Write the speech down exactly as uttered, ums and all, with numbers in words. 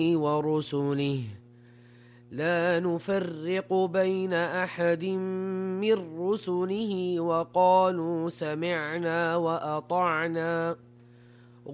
ورسله لا نفرق بين أحد من رسله وقالوا سمعنا وأطعنا